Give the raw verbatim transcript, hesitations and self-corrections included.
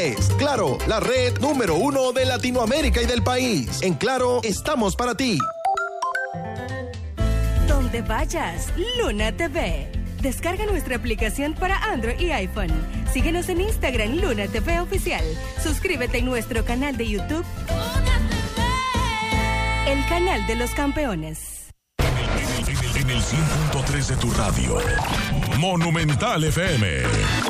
Es Claro, la red número uno de Latinoamérica y del país. En Claro, estamos para ti. Donde vayas, Luna T V. Descarga nuestra aplicación para Android y iPhone. Síguenos en Instagram, Luna T V Oficial. Suscríbete en nuestro canal de YouTube, Luna T V. El canal de los campeones. En el cien punto tres de tu radio, Monumental F M.